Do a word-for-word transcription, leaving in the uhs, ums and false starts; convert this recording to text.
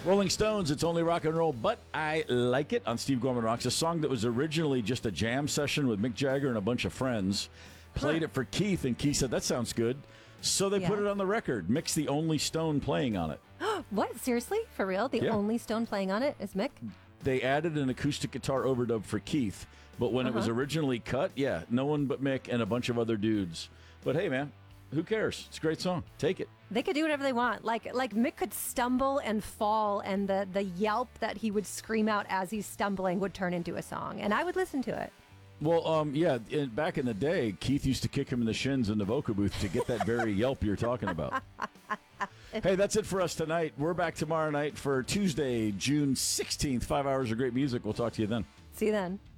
Rolling Stones, It's Only Rock and Roll, But I Like It on Steve Gorman Rocks, a song that was originally just a jam session with Mick Jagger and a bunch of friends. Played Huh. it for Keith, and Keith said, that sounds good. So they Yeah. put it on the record. Mick's the only Stone playing on it. What? Seriously? For real? The Yeah. only Stone playing on it is Mick? They added an acoustic guitar overdub for Keith, but when it was Uh-huh. originally cut, yeah, no one but Mick and a bunch of other dudes. But hey, man, who cares? It's a great song. Take it. They could do whatever they want. Like like Mick could stumble and fall, and the, the yelp that he would scream out as he's stumbling would turn into a song, and I would listen to it. Well, um, yeah, in, back in the day, Keith used to kick him in the shins in the vocal booth to get that very yelp you're talking about. Hey, that's it for us tonight. We're back tomorrow night for Tuesday, June sixteenth. Five hours of great music. We'll talk to you then. See you then.